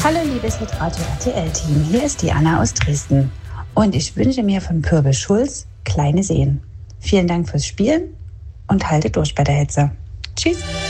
Hallo liebes Hitradio RTL-Team, hier ist die Anna aus Dresden und ich wünsche mir von Pürbe Schulz kleine Seen. Vielen Dank fürs Spielen und haltet durch bei der Hitze. Tschüss!